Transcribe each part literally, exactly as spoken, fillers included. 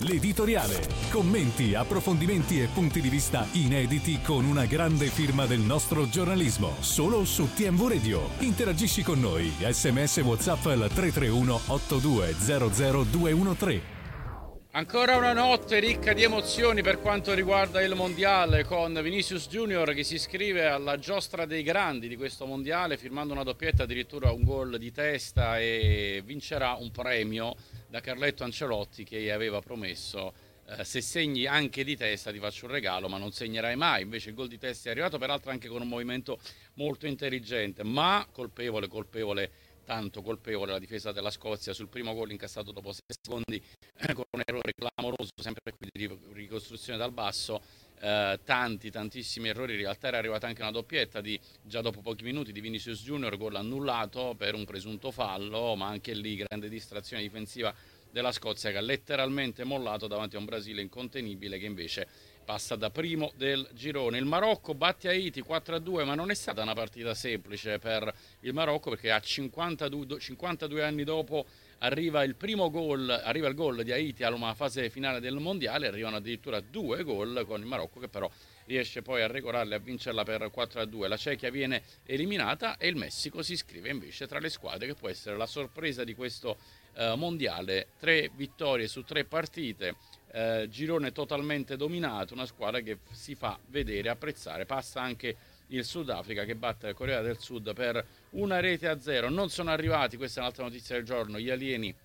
L'editoriale. Commenti, approfondimenti e punti di vista inediti con una grande firma del nostro giornalismo. Solo su T M V Radio. Interagisci con noi. Sms WhatsApp al tre tre uno otto due zero zero due uno tre. Ancora una notte ricca di emozioni per quanto riguarda il mondiale, con Vinicius Junior che si iscrive alla giostra dei grandi di questo mondiale firmando una doppietta, addirittura un gol di testa, e vincerà un premio da Carletto Ancelotti che gli aveva promesso: eh, se segni anche di testa ti faccio un regalo, ma non segnerai mai. Invece il gol di testa è arrivato, peraltro anche con un movimento molto intelligente, ma colpevole, colpevole tanto colpevole la difesa della Scozia sul primo gol incassato dopo sei secondi con un errore clamoroso, sempre qui di ricostruzione dal basso. Eh, tanti tantissimi errori. In realtà era arrivata anche una doppietta di già dopo pochi minuti di Vinicius Junior, gol annullato per un presunto fallo, ma anche lì grande distrazione difensiva della Scozia che ha letteralmente mollato davanti a un Brasile incontenibile che invece passa da primo del girone. Il Marocco batte Haiti quattro a due, ma non è stata una partita semplice per il Marocco, perché a cinquantadue, cinquantadue anni dopo arriva il primo gol, arriva il gol di Haiti alla fase finale del mondiale. Arrivano addirittura due gol con il Marocco che però riesce poi a regolare e a vincerla per quattro a due. La Cechia viene eliminata e il Messico si iscrive invece tra le squadre che può essere la sorpresa di questo eh, mondiale. Tre vittorie su tre partite. Eh, girone totalmente dominato, una squadra che si fa vedere, apprezzare. Passa anche il Sudafrica che batte la Corea del Sud per una rete a zero. Non sono arrivati, questa è un'altra notizia del giorno, gli alieni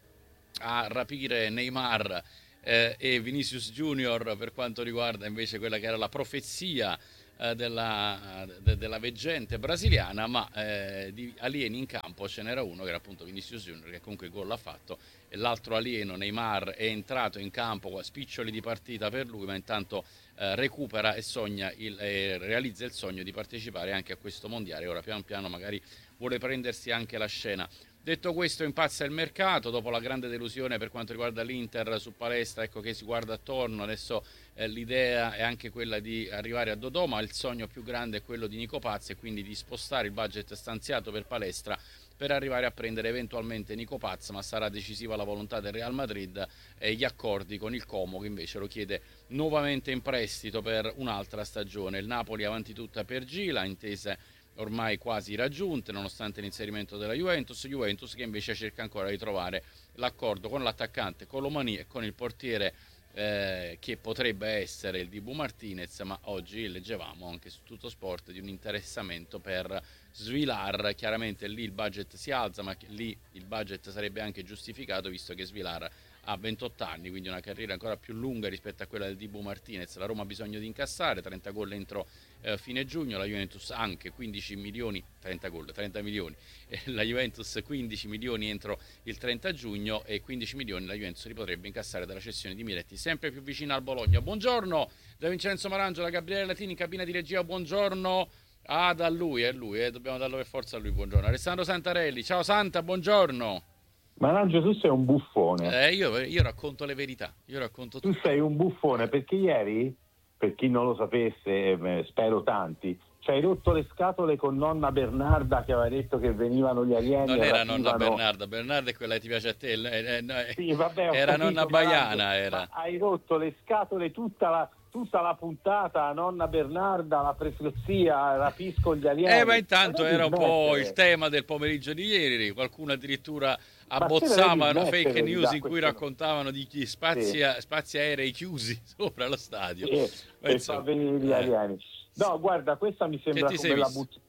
a rapire Neymar eh, e Vinicius Junior, per quanto riguarda invece quella che era la profezia eh, della, de, della veggente brasiliana, ma eh, di alieni in campo ce n'era uno che era appunto Vinicius Junior, che comunque il gol l'ha fatto, e l'altro alieno Neymar è entrato in campo, spiccioli di partita per lui, ma intanto eh, recupera e sogna il, eh, realizza il sogno di partecipare anche a questo mondiale. Ora piano piano magari vuole prendersi anche la scena. Detto questo, impazza il mercato dopo la grande delusione per quanto riguarda l'Inter su Palestra. Ecco che si guarda attorno adesso. Eh, l'idea è anche quella di arrivare a Dodò, ma il sogno più grande è quello di Nico Paz, e quindi di spostare il budget stanziato per Palestra per arrivare a prendere eventualmente Nico Paz, ma sarà decisiva la volontà del Real Madrid e gli accordi con il Como che invece lo chiede nuovamente in prestito per un'altra stagione. Il Napoli avanti tutta per Gila, intese ormai quasi raggiunte nonostante l'inserimento della Juventus. Juventus che invece cerca ancora di trovare l'accordo con l'attaccante Colomani e con il portiere eh, che potrebbe essere il Dibu Martinez, ma oggi leggevamo anche su Tutto Sport di un interessamento per Svilar. Chiaramente lì il budget si alza, ma lì il budget sarebbe anche giustificato visto che Svilar ha ventotto anni, quindi una carriera ancora più lunga rispetto a quella del Dibu Martinez. La Roma ha bisogno di incassare trenta gol entro eh, fine giugno, la Juventus anche quindici milioni, trenta gol, trenta milioni, e la Juventus quindici milioni entro il trenta giugno, e quindici milioni la Juventus li potrebbe incassare dalla cessione di Miretti, sempre più vicina al Bologna. Buongiorno da Vincenzo Marangio, da Gabriele Latini in cabina di regia. Buongiorno. Ah, da lui, è lui, eh, dobbiamo darlo per forza a lui. Buongiorno. Alessandro Santarelli. Ciao Santa, buongiorno. Marangio, tu sei un buffone. Eh, io, io racconto le verità, io racconto tu tutto. sei un buffone, perché ieri, per chi non lo sapesse, eh, spero tanti, ci hai rotto le scatole con nonna Bernarda che aveva detto che venivano gli alieni. Non era rapivano... nonna Bernarda, Bernarda è quella che ti piace a te. Eh, eh, no, sì, vabbè, era capito, nonna Baiana. Era. Ma hai rotto le scatole tutta la... tutta la puntata, nonna Bernarda, la profezia, rapisco gli alieni. Eh, ma intanto era un po' il tema del pomeriggio di ieri. Qualcuno addirittura abbozzava una fake news in cui raccontavano di chi spazia, sì. spazi aerei chiusi sopra lo stadio. Sì, per far venire gli alieni. No, guarda, questa mi sembra come la but...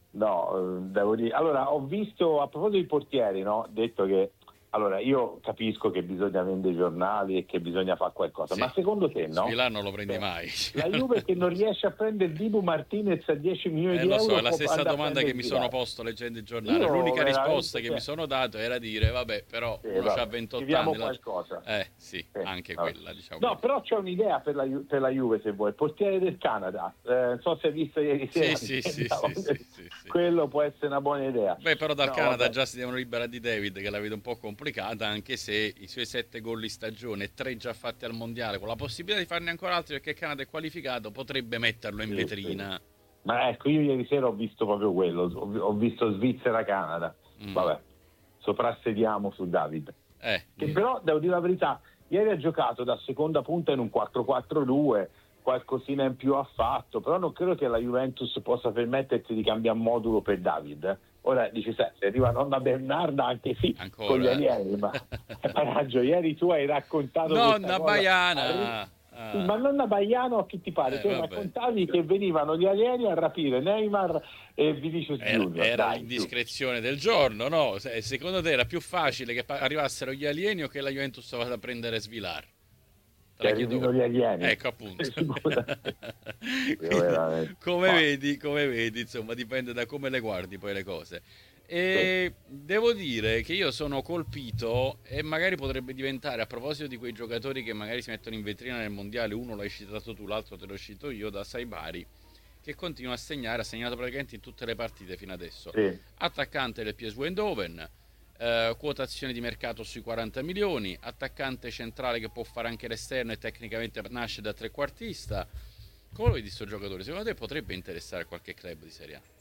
No, devo dire. Allora, ho visto, a proposito dei portieri, no? Detto che allora, io capisco che bisogna vendere i giornali e che bisogna fare qualcosa, sì. Ma secondo te no? Svilar non lo prendi mai. La Juve che non riesce a prendere Dibu Martinez a dieci milioni eh, di lo euro. So, è la stessa domanda che mi sono posto leggendo il giornale. Io L'unica risposta che cioè... mi sono dato era dire, vabbè, però sì, uno c'ha ventotto anni. Qualcosa. Eh, sì, sì anche vabbè. quella, diciamo. No, però c'è un'idea per la, Ju- per la Juve, se vuoi. Portiere del Canada. Eh, non so se hai visto ieri sera. Sì, sì, sì, sì, sì, sì, sì. Quello può essere una buona idea. Beh, però dal no, Canada vabbè. già si devono liberare di David, che la vedo un po' complicata, anche se i suoi sette gol in stagione, tre già fatti al mondiale, con la possibilità di farne ancora altri perché il Canada è qualificato, potrebbe metterlo in sì, vetrina. Sì. Ma ecco, io ieri sera ho visto proprio quello, ho visto Svizzera-Canada. Mm. Vabbè, soprassediamo su David. Eh. Che però, devo dire la verità, Ieri ha giocato da seconda punta in un quattro quattro due, qualcosina in più ha fatto, però non credo che la Juventus possa permettersi di cambiare modulo per David. Ora dici, se arriva nonna Bernarda, anche sì, ancora, con gli alieni, ma raggio, ieri tu hai raccontato nonna Baiana. Arri- Ah. Ma nonna Baiano a chi ti pare? Eh, tu raccontavi che venivano gli alieni a rapire Neymar e Vinicius Junior. Era Dai, l'indiscrezione tu. del giorno, no? Secondo te era più facile che arrivassero gli alieni o che la Juventus vada a prendere Svilar? Che arrivino gli alieni. Ecco, appunto. come vedi, come vedi, insomma, dipende da come le guardi poi le cose. E devo dire che io sono colpito, e magari potrebbe diventare, a proposito di quei giocatori che magari si mettono in vetrina nel mondiale, uno l'hai citato tu, l'altro te l'ho citato io, da Saibari, che continua a segnare, ha segnato praticamente in tutte le partite fino adesso. Sì. Attaccante del P S V Eindhoven, eh, quotazione di mercato sui quaranta milioni, attaccante centrale che può fare anche l'esterno e tecnicamente nasce da trequartista. Come lo vedi questo giocatore? Secondo te potrebbe interessare qualche club di Serie A?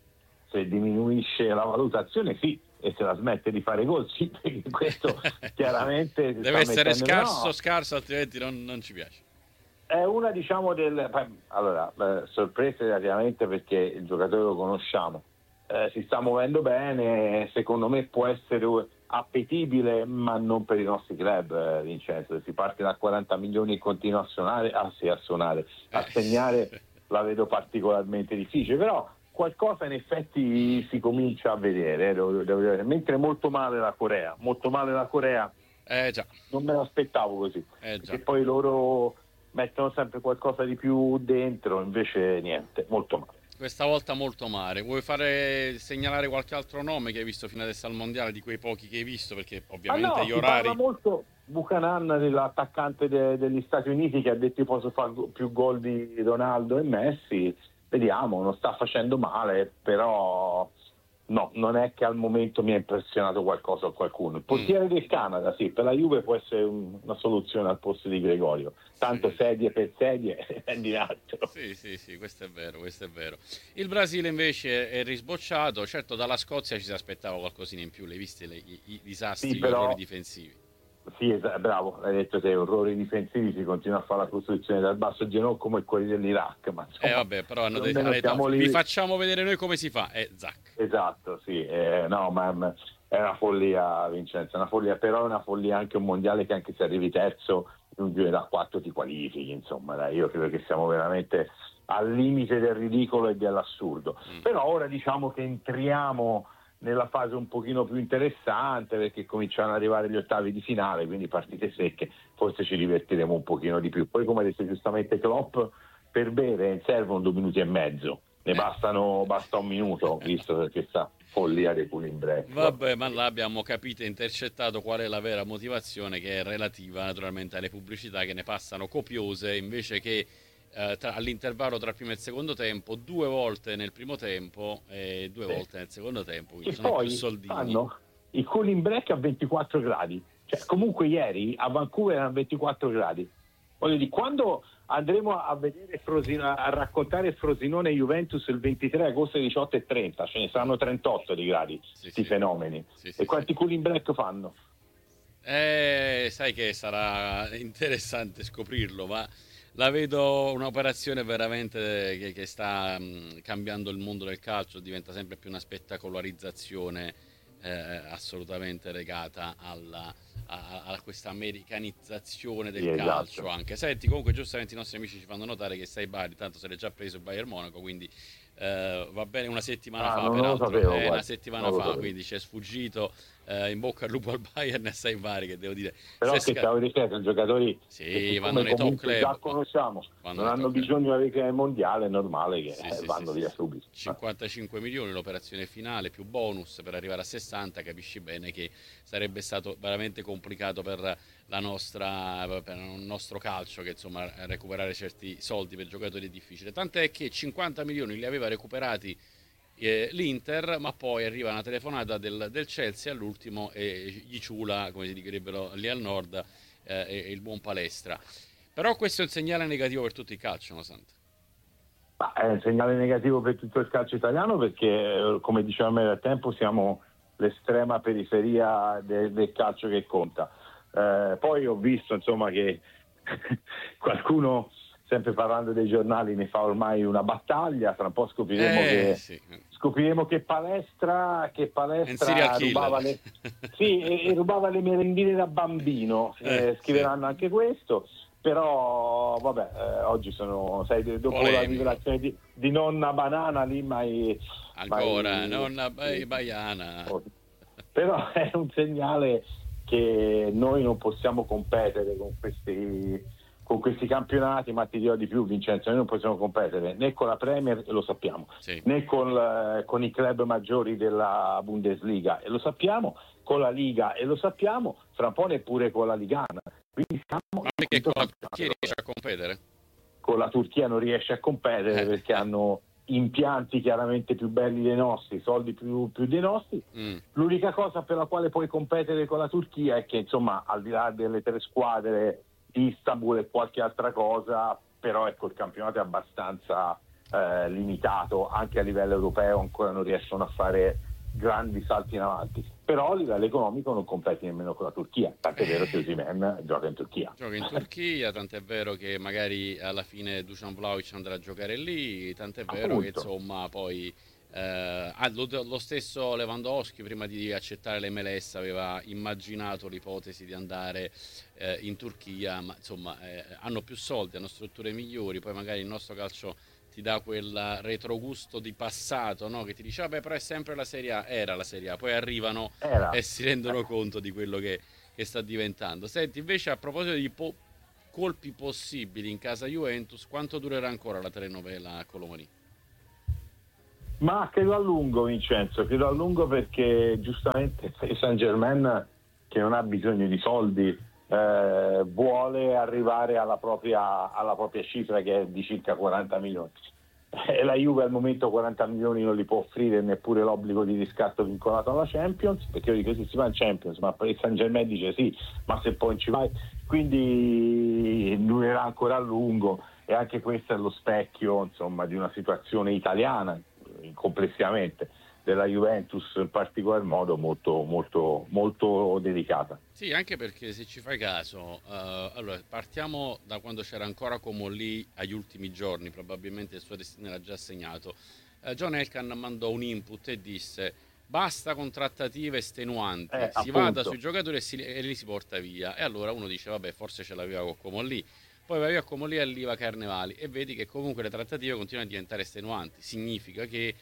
Se diminuisce la valutazione sì, e se la smette di fare gol sì, perché questo chiaramente deve essere scarso, no. scarso, altrimenti non, non ci piace. È una, diciamo, del allora eh, sorpresa relativamente, perché il giocatore lo conosciamo, eh, si sta muovendo bene, secondo me può essere appetibile, ma non per i nostri club, eh, Vincenzo. Se si parte da quaranta milioni e continua a suonare, ah sì, a suonare, a segnare, la vedo particolarmente difficile, però qualcosa in effetti si comincia a vedere, eh, devo, devo dire. Mentre molto male la Corea, molto male la Corea, eh, già. non me l'aspettavo così, eh, perché poi loro mettono sempre qualcosa di più dentro, invece niente, molto male. Questa volta molto male. Vuoi fare segnalare qualche altro nome che hai visto fino adesso al mondiale, di quei pochi che hai visto, perché ovviamente ah no, gli orari... parla molto Buchanan, dell'attaccante de- degli Stati Uniti, che ha detto posso fare più gol di Ronaldo e Messi. Vediamo, non sta facendo male, però no, non è che al momento mi ha impressionato qualcosa o qualcuno. Il portiere mm. del Canada, sì, per la Juve può essere un, una soluzione al posto di Gregorio. Tanto sì. sedie per sedie è di altro. Sì, sì, sì, questo è vero, questo è vero. Il Brasile invece è risbocciato, certo dalla Scozia ci si aspettava qualcosina in più, le viste le, i, i disastri, sì, però... gli errori difensivi. Sì, esatto, bravo, hai detto te, errori difensivi, si continua a fare la costruzione dal basso di no come quelli dell'Iraq, ma insomma, eh vabbè, però hanno detto, detto vi facciamo vedere noi come si fa, eh, Zac. Esatto, sì, eh, no, ma è una follia, Vincenzo, è una follia, però è una follia anche un mondiale che, anche se arrivi terzo in un giro da quattro ti qualifichi, insomma, dai, io credo che siamo veramente al limite del ridicolo e dell'assurdo. Mm. Però ora diciamo che entriamo nella fase un pochino più interessante, perché cominciano ad arrivare gli ottavi di finale, quindi partite secche, forse ci divertiremo un pochino di più. Poi, come ha detto giustamente Klopp, per bere servono due minuti e mezzo, ne bastano basta un minuto, visto perché sta follia dei cooling break. Vabbè, ma là abbiamo capito e intercettato qual è la vera motivazione, che è relativa naturalmente alle pubblicità che ne passano copiose, invece che Uh, tra, all'intervallo tra il primo e il secondo tempo, due volte nel primo tempo e due sì. volte nel secondo tempo, quindi e sono poi più soldini. Fanno i cooling break a ventiquattro gradi, cioè comunque ieri a Vancouver erano ventiquattro gradi. Voglio dire, quando andremo a vedere Frosino, a raccontare Frosinone Juventus il ventitré agosto alle diciotto e trenta, ce ne saranno trentotto di gradi, questi sì, sì. fenomeni. Sì, sì, e quanti sì. cooling break fanno? Eh, sai che sarà interessante scoprirlo, ma la vedo un'operazione veramente che, che sta mh, cambiando il mondo del calcio, diventa sempre più una spettacolarizzazione eh, assolutamente legata alla, a, a questa americanizzazione del sì, calcio, esatto. Anche. Senti, comunque giustamente i nostri amici ci fanno notare che Saibari tanto se l'è già preso il Bayern Monaco, quindi eh, va bene una settimana ah, fa, peraltro sapevo, eh, guarda, una settimana fa, quindi ci è sfuggito. Eh, in bocca al lupo al Bayern e Saibari, che devo dire, però che sca... stavo dicendo, i giocatori sì, vanno nei top club, già conosciamo, non hanno bisogno di avere il mondiale, è normale che sì, eh, sì, vanno sì, via sì. subito. cinquantacinque milioni l'operazione finale più bonus per arrivare a sessanta, capisci bene che sarebbe stato veramente complicato per la nostra per il nostro calcio, che insomma recuperare certi soldi per giocatori è difficile, tant'è che cinquanta milioni li aveva recuperati l'Inter, ma poi arriva una telefonata del, del Chelsea all'ultimo e gli ciula, come si direbbero lì al nord, eh, e, e il buon Palestra. Però questo è un segnale negativo per tutto il calcio, no Santo? Ma è un segnale negativo per tutto il calcio italiano, perché come dicevamo nel tempo siamo l'estrema periferia de, del calcio che conta. Eh, poi ho visto insomma che qualcuno, sempre parlando dei giornali, ne fa ormai una battaglia. Tra un po' scopriremo eh, che sì. scopriremo che palestra che palestra rubava le, sì, e, e rubava le merendine da bambino. Eh, eh, scriveranno sì. Anche questo. Però vabbè, eh, oggi sono, sai, dopo Polemico. La rivelazione di, di nonna banana lì, mai ancora mai, nonna bai, baiana. Però è un segnale che noi non possiamo competere con questi con questi campionati, ma ti dirò di più, Vincenzo, noi non possiamo competere né con la Premier, e lo sappiamo, sì. né con, eh, con i club maggiori della Bundesliga, e lo sappiamo, con la Liga, e lo sappiamo, fra un po' neppure con la Ligana. Quindi siamo ma perché con la Turchia riesce a competere? Con la Turchia non riesce a competere eh, perché eh. hanno impianti chiaramente più belli dei nostri, soldi più, più dei nostri. Mm. L'unica cosa per la quale puoi competere con la Turchia è che, insomma, al di là delle tre squadre di Istanbul e qualche altra cosa, però ecco, il campionato è abbastanza eh, limitato, anche a livello europeo ancora non riescono a fare grandi salti in avanti, però a livello economico non competi nemmeno con la Turchia, tant'è vero che Osimhen gioca in Turchia. Gioca in Turchia, tant'è vero che magari alla fine Dusan Vlahovic andrà a giocare lì, tant'è vero Appunto. Che insomma poi eh, lo, lo stesso Lewandowski prima di accettare l'M L S aveva immaginato l'ipotesi di andare eh, in Turchia, ma insomma eh, hanno più soldi, hanno strutture migliori, poi magari il nostro calcio ti dà quel retrogusto di passato, no? Che ti dice vabbè, però è sempre la Serie A, era la Serie A, poi arrivano era. E si rendono conto di quello che, che sta diventando. Senti, invece a proposito di po- colpi possibili in casa Juventus, quanto durerà ancora la telenovela a Colomani? Ma credo a lungo, Vincenzo, credo a lungo, perché giustamente il Saint-Germain, che non ha bisogno di soldi, Eh, vuole arrivare alla propria, alla propria cifra, che è di circa quaranta milioni, e la Juve al momento quaranta milioni non li può offrire, neppure l'obbligo di riscatto vincolato alla Champions, perché io dico sì, si va in Champions, ma il Saint Germain dice sì, ma se poi ci vai, quindi durerà ancora a lungo, e anche questo è lo specchio, insomma, di una situazione italiana complessivamente, della Juventus in particolar modo, molto molto molto delicata. Sì, anche perché se ci fai caso, uh, allora partiamo da quando c'era ancora Comolli agli ultimi giorni, probabilmente il suo destino era già segnato. uh, John Elkann mandò un input e disse basta con trattative estenuanti, eh, si appunto. vada sui giocatori e, si, e li si porta via, e allora uno dice vabbè, forse ce l'aveva con Comolli, poi va via Comolli e arriva Carnevali e vedi che comunque le trattative continuano a diventare estenuanti. Significa che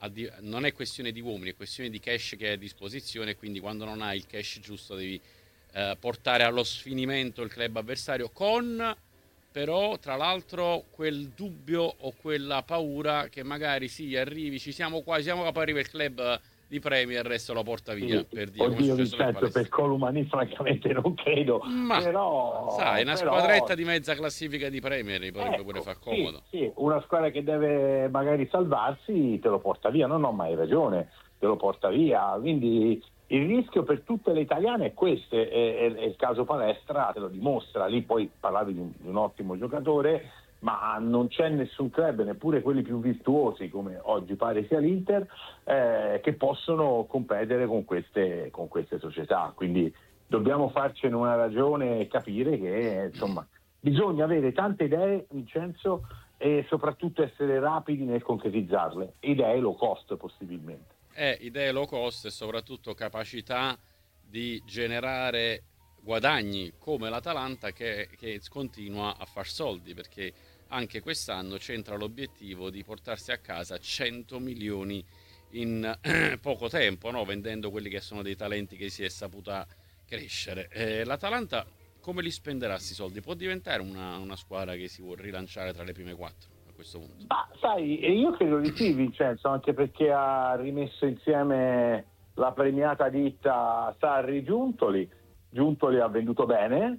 non è questione di uomini, è questione di cash che è a disposizione, quindi quando non hai il cash giusto devi eh, portare allo sfinimento il club avversario, con però tra l'altro quel dubbio o quella paura che magari sì, arrivi, ci siamo qua, siamo qua, poi arriva il club di Premier e se lo porta via, sì, per dire. Oddio, Vincenzo, per Colomani francamente non credo, ma però sai, una però... squadretta di mezza classifica di Premier potrebbe ecco, pure far comodo. Sì, sì, una squadra che deve magari salvarsi te lo porta via, non ho mai ragione, te lo porta via, quindi il rischio per tutte le italiane è questo, e, e, e il caso Palestra te lo dimostra. Lì poi parlavi di un, di un ottimo giocatore, ma non c'è nessun club, neppure quelli più virtuosi come oggi pare sia l'Inter, eh, che possono competere con queste, con queste società, quindi dobbiamo farcene una ragione e capire che insomma bisogna avere tante idee, Vincenzo, e soprattutto essere rapidi nel concretizzarle, idee low cost possibilmente. Eh, idee low cost e soprattutto capacità di generare guadagni come l'Atalanta che, che continua a far soldi, perché anche quest'anno c'entra l'obiettivo di portarsi a casa cento milioni in eh, poco tempo, no? Vendendo quelli che sono dei talenti che si è saputa crescere. Eh, L'Atalanta come li spenderà questi soldi? Può diventare una, una squadra che si vuol rilanciare tra le prime quattro a questo punto? Ma sai, io credo di sì, Vincenzo, anche perché ha rimesso insieme la premiata ditta Sarri Giuntoli. Giuntoli ha venduto bene,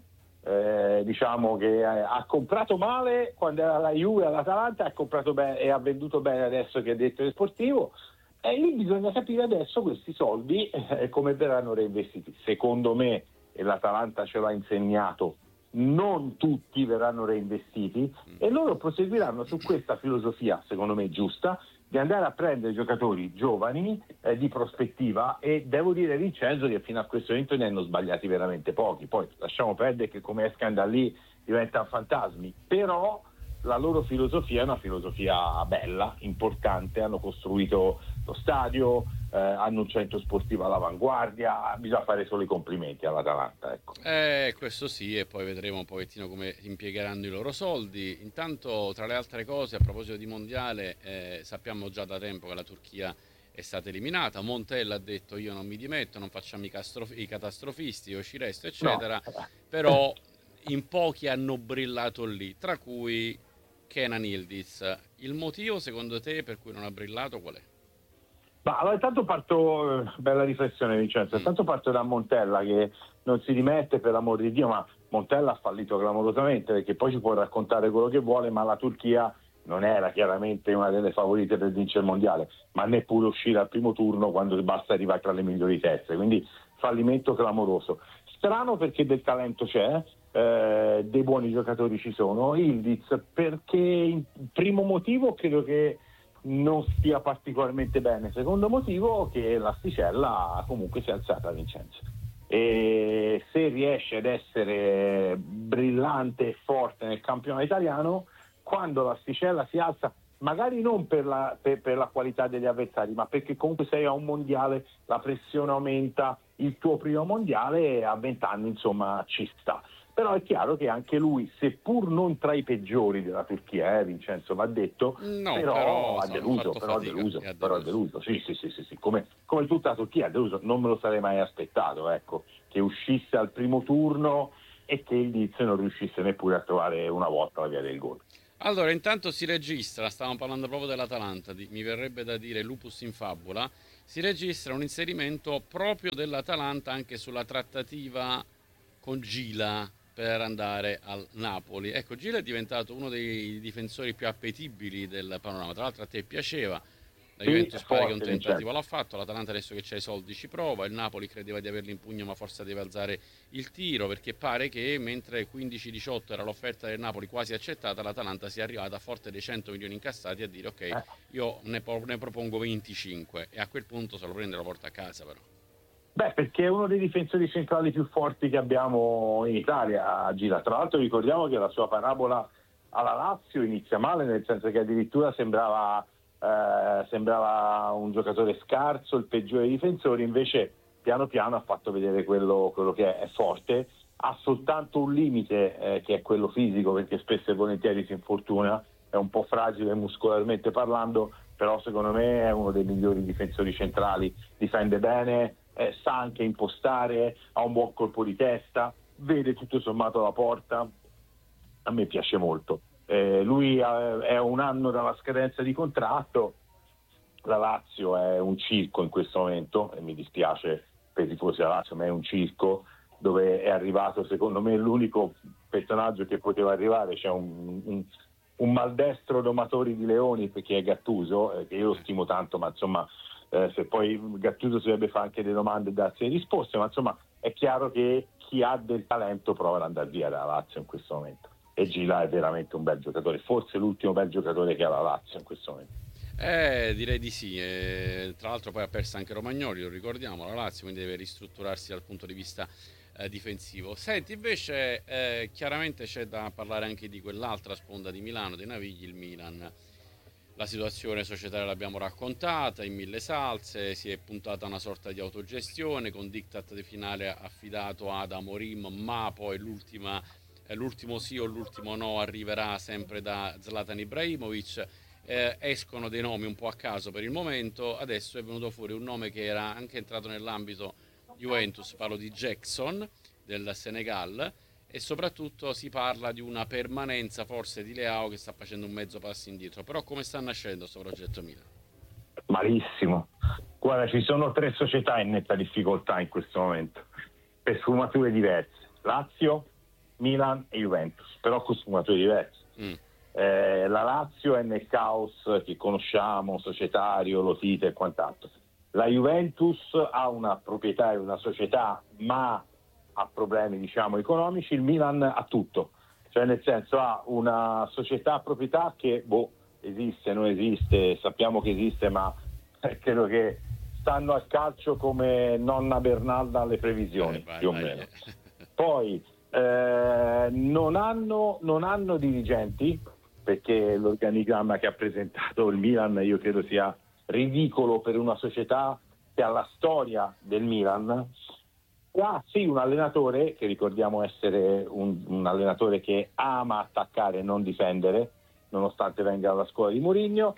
eh, diciamo che ha comprato male quando era la Juve all'Atalanta, ha comprato bene e ha venduto bene adesso che è direttore sportivo, e lì bisogna capire adesso questi soldi eh, come verranno reinvestiti. Secondo me, e l'Atalanta ce l'ha insegnato, non tutti verranno reinvestiti, e loro proseguiranno su questa filosofia, secondo me giusta, di andare a prendere giocatori giovani eh, di prospettiva, e devo dire Vincenzo che fino a questo momento ne hanno sbagliati veramente pochi. Poi lasciamo perdere che come escano da lì diventano fantasmi, però la loro filosofia è una filosofia bella, importante, hanno costruito lo stadio, eh, hanno un centro sportivo all'avanguardia, bisogna fare solo i complimenti all'Atalanta, ecco. Eh, questo sì, e poi vedremo un pochettino come impiegheranno i loro soldi. Intanto, tra le altre cose, a proposito di mondiale, eh, sappiamo già da tempo che la Turchia è stata eliminata. Montella ha detto io non mi dimetto, non facciamo i, castrof- i catastrofisti, io ci resto, eccetera. No. Però in pochi hanno brillato lì, tra cui Kenan Yildiz. Il motivo secondo te per cui non ha brillato qual è? Ma allora intanto parto, bella riflessione Vincenzo, intanto parto da Montella che non si dimette per l'amor di Dio, ma Montella ha fallito clamorosamente, perché poi ci può raccontare quello che vuole, ma la Turchia non era chiaramente una delle favorite per vincere il mondiale, ma neppure uscire al primo turno quando basta arrivare tra le migliori teste, quindi fallimento clamoroso. Strano perché del talento c'è, eh, dei buoni giocatori ci sono. Yildiz perché, il primo motivo, credo che non stia particolarmente bene. Secondo motivo, che l'asticella comunque si è alzata, Vincenzo, e se riesce ad essere brillante e forte nel campionato italiano, quando l'asticella si alza, magari non per la, per, per la qualità degli avversari, ma perché comunque sei a un mondiale, la pressione aumenta, il tuo primo mondiale a vent'anni insomma ci sta. Però è chiaro che anche lui, seppur non tra i peggiori della Turchia, eh, Vincenzo, va detto, no, però, però ha deluso, però ha deluso, però ha deluso, sì, sì, sì, sì, sì. Come, come tutta la Turchia ha deluso, non me lo sarei mai aspettato, ecco, che uscisse al primo turno e che il Leeds non riuscisse neppure a trovare una volta la via del gol. Allora, intanto si registra, stavamo parlando proprio dell'Atalanta, di, mi verrebbe da dire lupus in fabula, si registra un inserimento proprio dell'Atalanta anche sulla trattativa con Gila per andare al Napoli. Ecco, Gila è diventato uno dei difensori più appetibili del panorama. Tra l'altro a te piaceva, la Juventus sì, pare che un tentativo l'ha fatto, l'Atalanta adesso che c'ha i soldi ci prova, il Napoli credeva di averli in pugno ma forse deve alzare il tiro, perché pare che mentre quindici diciotto era l'offerta del Napoli quasi accettata, l'Atalanta sia arrivata forte dei cento milioni incassati a dire ok, io ne, pro- ne propongo venticinque, e a quel punto se lo prende e lo porta a casa però. Beh, perché è uno dei difensori centrali più forti che abbiamo in Italia, Gila. Tra l'altro ricordiamo che la sua parabola alla Lazio inizia male, nel senso che addirittura sembrava, eh, sembrava un giocatore scarso, il peggiore dei difensori, invece piano piano ha fatto vedere quello, quello che è, è forte. Ha soltanto un limite, eh, che è quello fisico, perché spesso e volentieri si infortuna, è un po' fragile muscolarmente parlando, però secondo me è uno dei migliori difensori centrali, difende bene, Eh, sa anche impostare, ha un buon colpo di testa, vede tutto sommato la porta, a me piace molto. Eh, lui ha, è un anno dalla scadenza di contratto, la Lazio è un circo in questo momento, e mi dispiace per i tifosi della Lazio, ma è un circo dove è arrivato secondo me l'unico personaggio che poteva arrivare, c'è un, un, un maldestro domatore di leoni, perché è Gattuso, eh, che io lo stimo tanto, ma insomma Eh, se poi Gattuso si dovrebbe fare anche delle domande e darsi le risposte, ma insomma è chiaro che chi ha del talento prova ad andare via dalla Lazio in questo momento, e Gila è veramente un bel giocatore, forse l'ultimo bel giocatore che ha la Lazio in questo momento. Eh, direi di sì, eh, tra l'altro poi ha perso anche Romagnoli, lo ricordiamo, la Lazio, quindi deve ristrutturarsi dal punto di vista eh, difensivo. Senti, invece eh, chiaramente c'è da parlare anche di quell'altra sponda di Milano, dei Navigli, il Milan. La situazione societaria l'abbiamo raccontata in mille salse, si è puntata a una sorta di autogestione con diktat di finale affidato ad Amorim, ma poi l'ultima, eh, l'ultimo sì o l'ultimo no arriverà sempre da Zlatan Ibrahimovic. Eh, escono dei nomi un po' a caso per il momento, adesso è venuto fuori un nome che era anche entrato nell'ambito Juventus, parlo di Jackson del Senegal, e soprattutto si parla di una permanenza forse di Leao che sta facendo un mezzo passo indietro. Però come sta nascendo questo progetto Milan? Malissimo, guarda, ci sono tre società in netta difficoltà in questo momento per sfumature diverse: Lazio, Milan e Juventus, però con sfumature diverse. mm. eh, la Lazio è nel caos che conosciamo, societario, Lotito e quant'altro. La Juventus ha una proprietà e una società, ma ha problemi diciamo economici. Il Milan ha tutto, cioè nel senso ha una società a proprietà che boh, esiste, non esiste, sappiamo che esiste, ma credo che stanno al calcio come nonna Bernalda alle previsioni, eh, vai, più vai. o meno. Poi eh, non hanno, non hanno dirigenti, perché l'organigramma che ha presentato il Milan io credo sia ridicolo per una società che ha la storia del Milan. Ah sì, un allenatore che ricordiamo essere un, un allenatore che ama attaccare e non difendere, nonostante venga dalla scuola di Mourinho,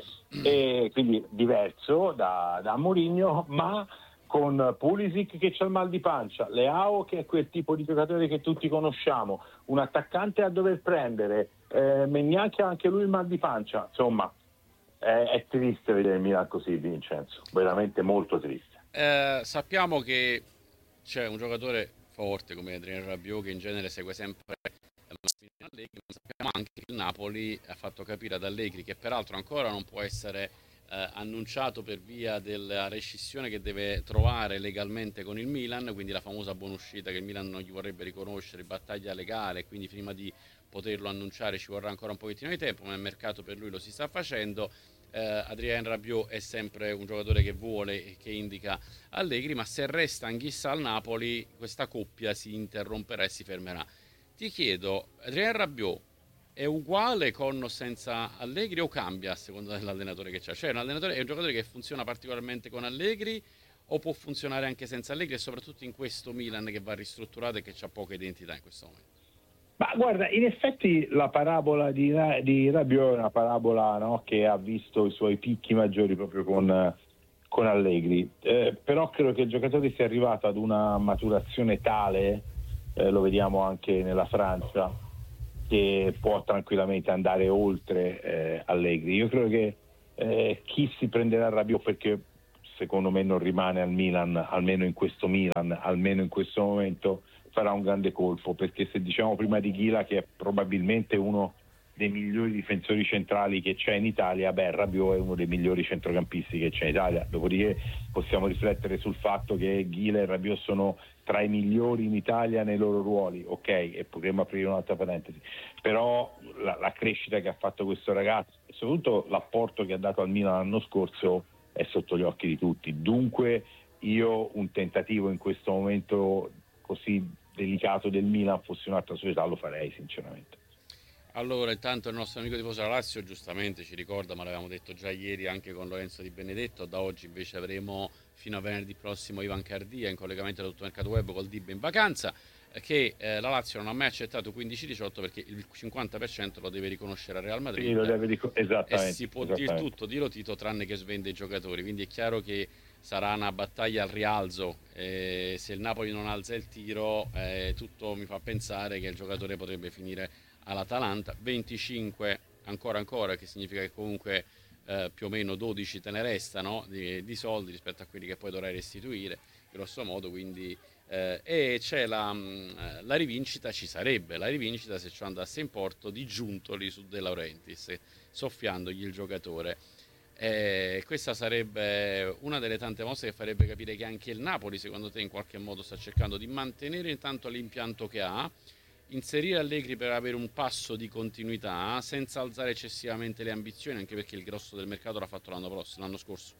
e quindi diverso da, da Mourinho, ma con Pulisic che c'ha il mal di pancia, Leao che è quel tipo di giocatore che tutti conosciamo, un attaccante a dover prendere, eh, Maignan che ha anche lui il mal di pancia, insomma è, è triste vedere il Milan così, Vincenzo, veramente molto triste. Eh, sappiamo che c'è un giocatore forte come Adrien Rabiot che in genere segue sempre Allegri, ma sappiamo anche che il Napoli ha fatto capire ad Allegri, che peraltro ancora non può essere eh, annunciato per via della rescissione che deve trovare legalmente con il Milan, quindi la famosa buonuscita che il Milan non gli vorrebbe riconoscere, battaglia legale, quindi prima di poterlo annunciare ci vorrà ancora un pochettino di tempo, ma il mercato per lui lo si sta facendo. eh, Adrien Rabiot è sempre un giocatore che vuole e che indica Allegri, ma se resta Anghissa al Napoli questa coppia si interromperà e si fermerà. Ti chiedo, Adrien Rabiot è uguale con o senza Allegri o cambia a seconda dell'allenatore che c'ha? Cioè un allenatore, è un giocatore che funziona particolarmente con Allegri o può funzionare anche senza Allegri, e soprattutto in questo Milan che va ristrutturato e che ha poca identità in questo momento? Ma guarda, in effetti la parabola di, di Rabiot è una parabola, no, che ha visto i suoi picchi maggiori proprio con, con Allegri, eh, però credo che il giocatore sia arrivato ad una maturazione tale, eh, lo vediamo anche nella Francia, che può tranquillamente andare oltre eh, Allegri. Io credo che eh, chi si prenderà Rabiot, perché secondo me non rimane al Milan, almeno in questo Milan, almeno in questo momento, farà un grande colpo, perché se diciamo prima di Ghila che è probabilmente uno dei migliori difensori centrali che c'è in Italia, beh, Rabiot è uno dei migliori centrocampisti che c'è in Italia. Dopodiché possiamo riflettere sul fatto che Ghila e Rabiot sono tra i migliori in Italia nei loro ruoli, ok, e potremmo aprire un'altra parentesi, però la, la crescita che ha fatto questo ragazzo e soprattutto l'apporto che ha dato al Milan l'anno scorso è sotto gli occhi di tutti. Dunque io un tentativo in questo momento così delicato del Milan, fossi un'altra società, lo farei sinceramente. Allora, intanto il nostro amico tifoso Lazio giustamente ci ricorda, ma l'avevamo detto già ieri anche con Lorenzo Di Benedetto, da oggi invece avremo fino a venerdì prossimo Ivan Cardia in collegamento da tutto il mercato web col D I B in vacanza, che eh, la Lazio non ha mai accettato quindici diciotto perché il cinquanta per cento lo deve riconoscere al Real Madrid, sì, lo deve ric- esattamente, e si può dire tutto di Lotito tranne che svende i giocatori, quindi è chiaro che sarà una battaglia al rialzo, eh, se il Napoli non alza il tiro eh, tutto mi fa pensare che il giocatore potrebbe finire all'Atalanta. Venticinque ancora ancora, che significa che comunque eh, più o meno dodici te ne restano di, di soldi rispetto a quelli che poi dovrai restituire grosso modo, quindi eh, e c'è la, la rivincita, ci sarebbe la rivincita se ciò andasse in porto di Giuntoli su De Laurentiis, soffiandogli il giocatore. Eh, questa sarebbe una delle tante mosse che farebbe capire che anche il Napoli secondo te in qualche modo sta cercando di mantenere intanto l'impianto che ha, inserire Allegri per avere un passo di continuità senza alzare eccessivamente le ambizioni, anche perché il grosso del mercato l'ha fatto l'anno prossimo, l'anno scorso.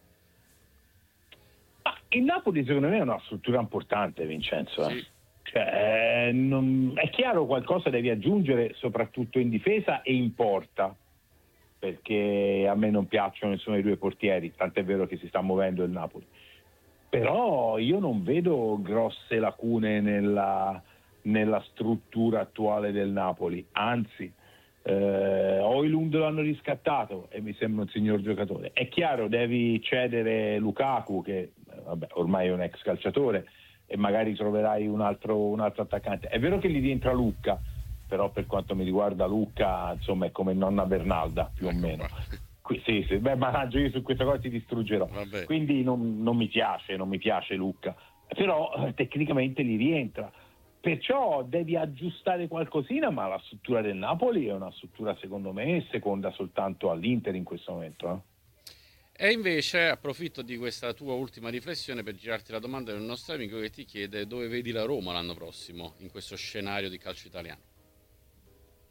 Ah, il Napoli secondo me è una struttura importante, Vincenzo. Sì. Eh? Cioè, non... è chiaro qualcosa devi aggiungere soprattutto in difesa e in porta, perché a me non piacciono nessuno dei due portieri, tant'è vero che si sta muovendo il Napoli. Però io non vedo grosse lacune nella, nella struttura attuale del Napoli, anzi eh, Højlund l'hanno riscattato e mi sembra un signor giocatore. È chiaro, devi cedere Lukaku che vabbè, ormai è un ex calciatore, e magari troverai un altro, un altro attaccante. È vero che gli rientra Lucca, però per quanto mi riguarda Lucca insomma è come nonna Bernalda più ecco o meno Qui, sì, sì. Beh, managgio, io su questa cosa ti distruggerò. Vabbè. Quindi non, non mi piace non mi piace Lucca, però eh, tecnicamente gli rientra, perciò devi aggiustare qualcosina, ma la struttura del Napoli è una struttura secondo me seconda soltanto all'Inter in questo momento. eh. E invece approfitto di questa tua ultima riflessione per girarti la domanda del nostro amico che ti chiede dove vedi la Roma l'anno prossimo in questo scenario di calcio italiano.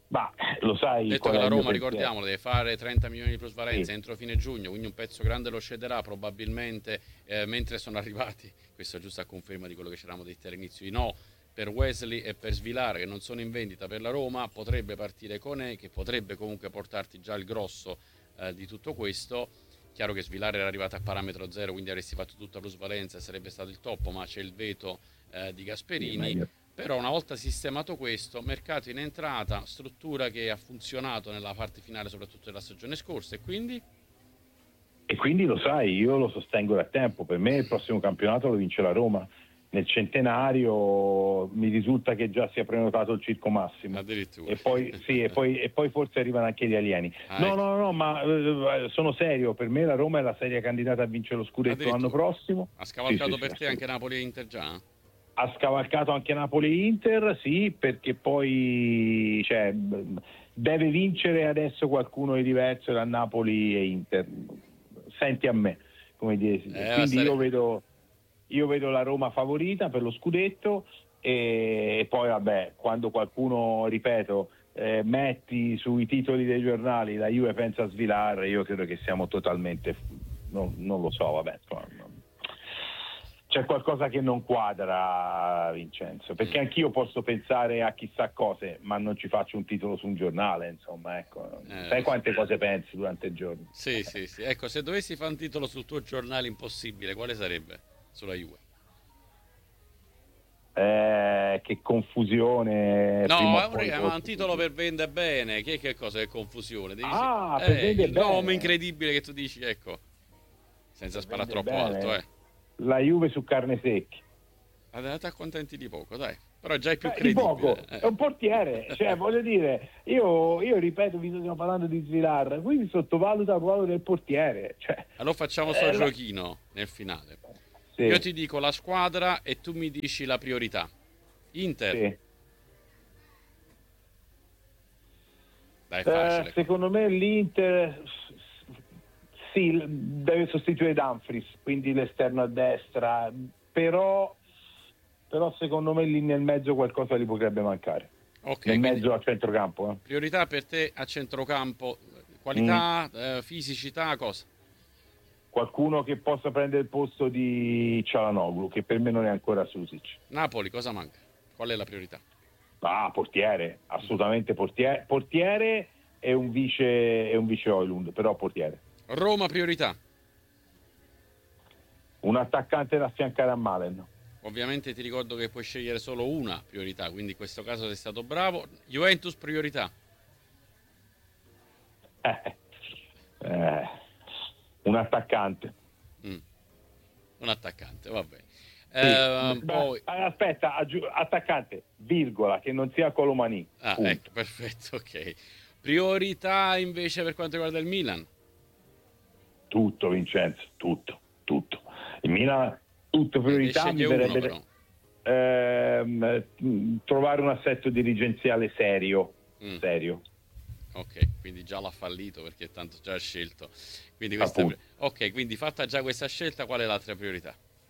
Ma lo sai, detto che la Roma, ricordiamolo, deve fare trenta milioni di plusvalenza, sì, entro fine giugno, quindi un pezzo grande lo cederà probabilmente eh, mentre sono arrivati, questo giusto a conferma di quello che ci eravamo detti all'inizio, i no per Wesley e per Svilar, che non sono in vendita per la Roma. Potrebbe partire Koné, che potrebbe comunque portarti già il grosso eh, di tutto questo. Chiaro che Svilar era arrivato a parametro zero, quindi avresti fatto tutta plusvalenza, sarebbe stato il top, ma c'è il veto eh, di Gasperini. Sì, però una volta sistemato questo, mercato in entrata, struttura che ha funzionato nella parte finale soprattutto della stagione scorsa, e quindi? E quindi lo sai, io lo sostengo da tempo, per me il prossimo campionato lo vince la Roma. Nel centenario mi risulta che già sia prenotato il Circo Massimo. Addirittura. E poi, sì, e poi, e poi forse arrivano anche gli alieni. Ah, no, ecco. no, no, ma eh, sono serio, per me la Roma è la seria candidata a vincere lo scudetto l'anno prossimo. Ha scavalcato sì, sì, per sì, te anche Napoli e Inter già? Ha scavalcato anche Napoli e Inter, sì, perché poi cioè, deve vincere adesso qualcuno di diverso da Napoli e Inter. Senti a me, come dire. Eh, Quindi stare... io vedo io vedo la Roma favorita per lo scudetto e, e poi vabbè, quando qualcuno, ripeto, eh, metti sui titoli dei giornali la Juve pensa a Svilar, io credo che siamo totalmente, non, non lo so, vabbè, c'è qualcosa che non quadra, Vincenzo, perché anch'io posso pensare a chissà cose, ma non ci faccio un titolo su un giornale, insomma, ecco. Eh, sai quante sì. cose pensi durante il giorno? Sì, sì, sì. Ecco, se dovessi fare un titolo sul tuo giornale impossibile, quale sarebbe sulla Juve? Eh, che confusione. No, è un, è un titolo per vendere bene. Che, che cosa è confusione? Devi ah, eh, per vendere il bene. nome incredibile che tu dici, ecco, senza per sparare troppo bene. alto, eh. La Juve su carne secchi. Andate accontenti di poco, dai. Però già è più Beh, credibile. Poco. Eh. È un portiere, cioè voglio dire, io, io ripeto, vi stiamo parlando di Svilar, quindi sottovaluta il ruolo del portiere. Cioè, allora facciamo sto eh, giochino la... nel finale. Sì. Io ti dico la squadra e tu mi dici la priorità. Inter. Sì. Dai, facile. Eh, secondo me l'Inter sì, deve sostituire Dumfries, quindi l'esterno a destra, però, però secondo me lì nel mezzo qualcosa gli potrebbe mancare. Okay, nel mezzo a centrocampo. Eh. Priorità per te a centrocampo, qualità, mm. eh, fisicità, cosa? Qualcuno che possa prendere il posto di Çalhanoğlu, che per me non è ancora Susic. Napoli, cosa manca? Qual è la priorità? Ah, portiere, assolutamente portiere. Portiere e un vice e un vice Højlund, però portiere. Roma, priorità? Un attaccante da affiancare a Malen. Ovviamente ti ricordo che puoi scegliere solo una priorità, quindi in questo caso sei stato bravo. Juventus, priorità? Eh, eh, un attaccante. Mm. Un attaccante, va bene. Sì, eh, beh, poi... Aspetta, aggi- attaccante, virgola, che non sia Colomani. Ah, punto. Ecco, perfetto, ok. Priorità invece per quanto riguarda il Milan? Tutto, Vincenzo, tutto, tutto. Il Milan, tutto priorità. Mi verrebbe ehm, trovare un assetto dirigenziale serio, mm. serio. Ok, quindi già l'ha fallito perché tanto già ha scelto. Quindi questa è... Ok, quindi fatta già questa scelta, qual è l'altra priorità?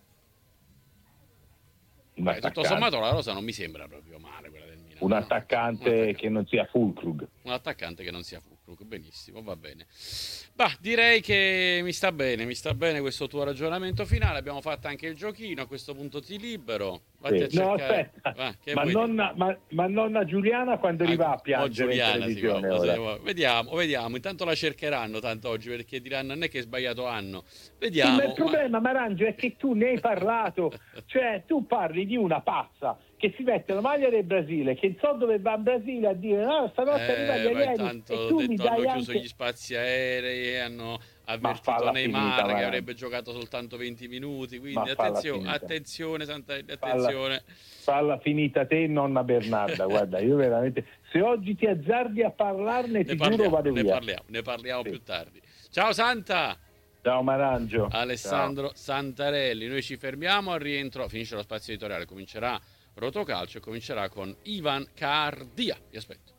Beh, tutto sommato la rosa non mi sembra proprio male quella del Milan. Un attaccante, no? un attaccante che non sia Füllkrug. Un attaccante che non sia Füllkrug, benissimo, va bene. Bah, direi che mi sta bene, mi sta bene questo tuo ragionamento finale. Abbiamo fatto anche il giochino, a questo punto ti libero. Vatti sì. a cercare... No, aspetta, Va, ma, nonna, ma, ma nonna Giuliana quando arriva a piangere Giuliana, in televisione sì, ora. Vediamo, vediamo, intanto la cercheranno tanto oggi perché diranno non è che è sbagliato anno. Vediamo. Sì, ma il problema, ma... Marangio, è che tu ne hai parlato, cioè tu parli di una pazza che si mette la maglia del Brasile, che non so dove va in Brasile a dire no, stanotte eh, arriva gli alieni e tu mi dai hanno anche... chiuso gli spazi aerei, hanno avvertito Neymar finita, che avrebbe giocato soltanto venti minuti, quindi attenzione, attenzione Santarelli, attenzione. Falla, falla finita te, nonna Bernarda, guarda, io veramente se oggi ti azzardi a parlarne ne ti parliamo, giuro vado ne via. Parliamo, ne parliamo sì. più tardi. Ciao Santa! Ciao Marangio. Alessandro Ciao. Santarelli, noi ci fermiamo al rientro, finisce lo spazio editoriale, comincerà Rotocalcio e comincerà con Ivan Cardia. Vi aspetto.